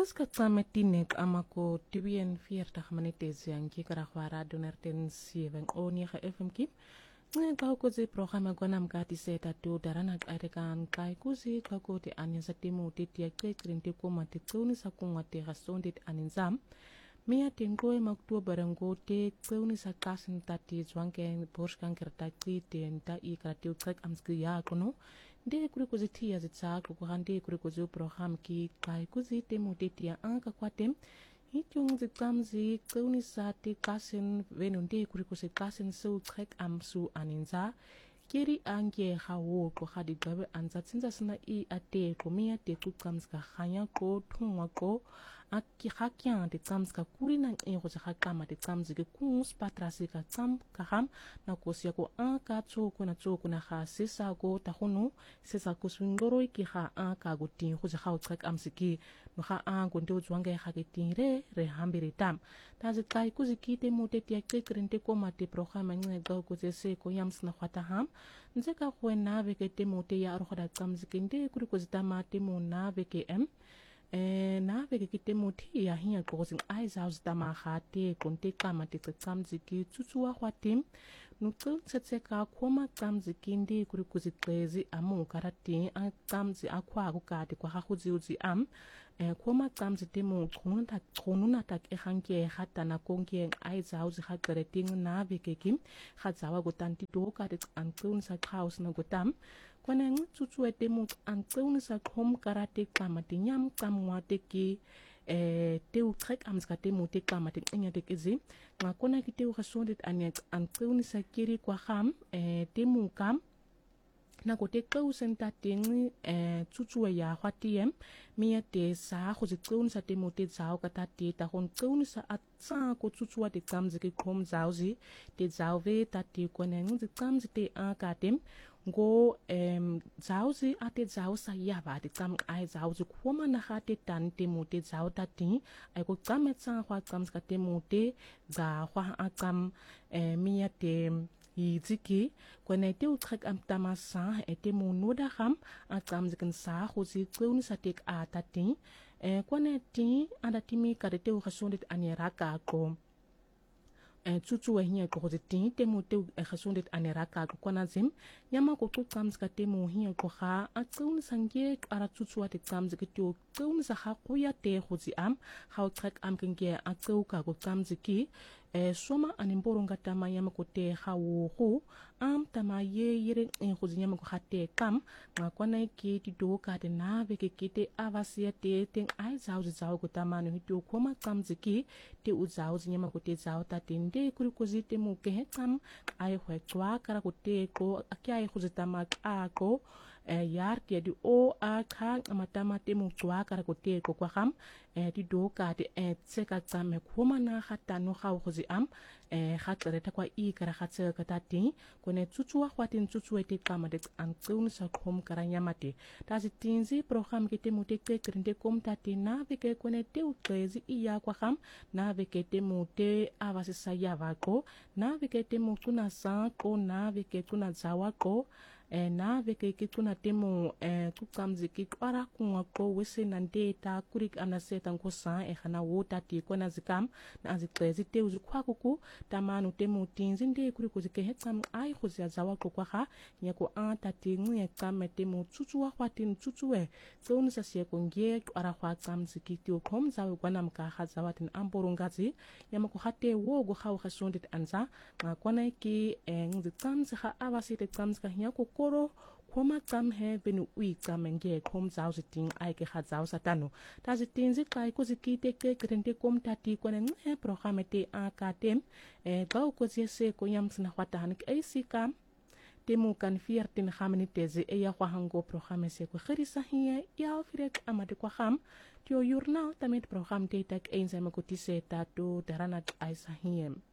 Kaska tsametinek amako tibien 40 minutes yang kikara khwara donerten 7 9 FM kim. Ngayon ka ko si programa ko nam kati seta tu darana arekan kai kuzi ka ko te anya sa timu te tia ke krinte ko mate tsuni sa ko ngate rason dit aninzam. Mia tengo e maktua barango te tsuni sa kasin tati zwanke borskan kertati te enta I kratiu trek amski ya kono. De kuri kuzi tia zitsa ko hande kuri kuzi program ki kai kuzi te mu te tia anka kwatem. Hitung zikamzi tsuni sa te kasin venunde kuri kuzi kasin su trek amsu aninza. Kiri ange hawo ko hadi gabe anza tsinza sina I ate ko mia te kukamska khanya ko tungwa ko aki hakyan te tsamska kuri nang ko sa hakama te tsamzi ke kungs patrasi ka tsam kaham na ko siya ko anka tsoko na ha sisa ko tahunu sisa ko swingoroi ki ha anka go tin ko sa ha trek amsiki no ha ango ndo zwange ha ke tin re hambiri tam ta zi kai ko zikite mo te tia ke krente ko mate programa nge ga ko se ko yams na khwata ham nze ka ko na ve ke te mo te ya ro khoda tsamzi ke nde kuri ko zita mate mo na ve ke na ve ke te mo ti ya hiya ko sing ai zaus da ma khate konte kama te tsamzi ki tsutsuwa khwatim no tsetse ka khoma tsamzi ki ndi kuri ko zitlezi amu karati a tsamzi akwa ko ka te kwa ha khuzi uzi am khoma tsamzi te mo khonuna tak e hanke hata na konke ai zaus ha kreting na ve ke kim khatsawa go tanti to ka te antun sa house na go tam kwana ngtsutsu ete mo antun sa khom karate kama te nyam kamwa te ki te u trek amska te mo te kama te nya te kezi ngakona ki te u gasondit anet antun sa kiri kwa ham te mo kam na ko te kau senta ting tsutsu ya hwatiem mia te sa go se tsun sa te mo te zao ka ta te ta hon tsun sa atsa ko tsutsu te kamzi ke khom zauzi te zauve ta te ko na ngi kamzi te a ka tem go zauzi ate zau sa ya ba te kam ai zauzi khoma na ha te tan te mo te zau ta ti ai ko kamet sa hwa kam ska te mo te za hwa a kam mia te Yiziki, kwana ite utrek am tamasa ete mo noda ham a tsamzikin sa khuzi kweuni sa tek a tati kwana ti adatimi karete u khasondit aniraka ko tsutsu wa hiya ko khoziti te mo te khasondit aniraka ko kwana zim yama ko tu tsamzika te mo hiya ko kha a kweuni sange ara tsutsu wa te tsamziki to kweuni sa ha kuya te khuzi am ha utrek am kinge a kweuka ko tsamziki soma animboro ngatama yama ko te hawo am tama ye yere khuzinya ko khate kam ngakwana ki ti do ka te na ve ke kite avasia te teng ai zau ko tama no hitu khoma kamziki te u zau nyama ko te zau ta tende kuri ko zite mu ke kam ai hwe twa kara ko te ko akya ai khuzitama a ko yar ke di o a kha amatama te mu twa kara ko te ko kwa kham ti do ka te tseka tsame khoma na khata no khaw khuzi am khatlere ta kwa I kara khatse ka ta ti ko ne tsutsuwa khwatin tsutsu ete kama de an tsun sa khom kara nyamate ta si tinzi program ke te mu te krinde kom ta ti na ve ke ko ne te u krezi I ya kwa kham na ve ke te mu te avasi sa ya va ko na ve ke te mu tuna sa ko na ve ke tuna zawa ko na ve ke tuna te mu tu kamzi ki kwara kunga ko wese nande ta kurik anaseta ko sa khana wo ta ti ko na zikam na zikrezi te uzu kwa kuku tamanu te mu tinzi nde kuri ko zike hetsam ai khuzia zawa ko kwa ha nya ko an ta ti ngue kam te mu tsutsu wa khwatin tsutsu e tson sa sie ko nge ara khwa kamzi ki ti khom zawa ko nam ka ha zawatin amborungazi yama ko hate wo go khaw khasondit anza ngakwana ki ngi kamzi kha awasi te kamzi ka nya ko koro khoma tsam he benu ui tsamenge khom zau ziting ai ke kha zau satano ta zitinzi kai ko zikite ke krente kom tati ko ne program te a ka tem ba ko se ko yam sna khwata han ke ai sikam temu kan fiertin khamni teze e ya kwa hango program se ko khrisa hiya ya ofirek amade kwa kham tio yurna tamit program te tak einsa ma ko tiseta to darana ai sahiem